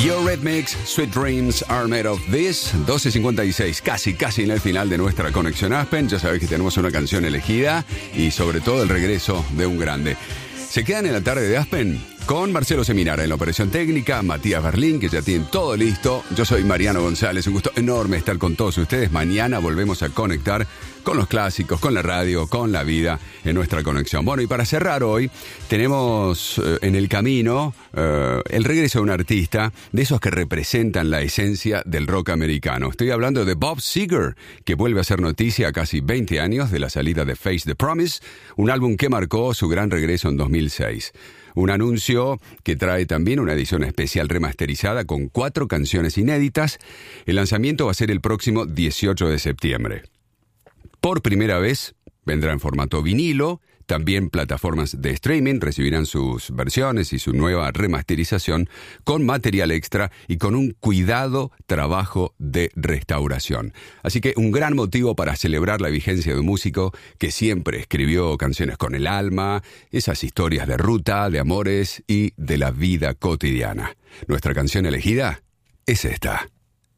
Eurythmics, Sweet Dreams Are Made of This. 12:56, casi en el final de nuestra conexión Aspen. Ya sabéis que tenemos una canción elegida y sobre todo el regreso de un grande. Se quedan en la tarde de Aspen con Marcelo Seminara en la operación técnica, Matías Berlín, que ya tienen todo listo. Yo soy Mariano González, un gusto enorme estar con todos ustedes. Mañana volvemos a conectar con los clásicos, con la radio, con la vida en nuestra conexión. Bueno, y para cerrar hoy, tenemos en el camino el regreso de un artista de esos que representan la esencia del rock americano. Estoy hablando de Bob Seger, que vuelve a hacer noticia a casi 20 años de la salida de Face the Promise, un álbum que marcó su gran regreso en 2006. Un anuncio que trae también una edición especial remasterizada con 4 canciones inéditas. El lanzamiento va a ser el próximo 18 de septiembre. Por primera vez vendrá en formato vinilo. También plataformas de streaming recibirán sus versiones y su nueva remasterización con material extra y con un cuidado trabajo de restauración. Así que un gran motivo para celebrar la vigencia de un músico que siempre escribió canciones con el alma, esas historias de ruta, de amores y de la vida cotidiana. Nuestra canción elegida es esta.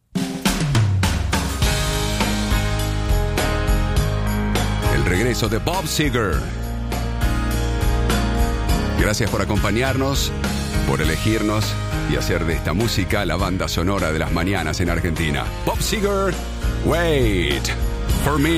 El regreso de Bob Seger. Gracias por acompañarnos, por elegirnos y hacer de esta música la banda sonora de las mañanas en Argentina. Bob Seger, Wait for Me.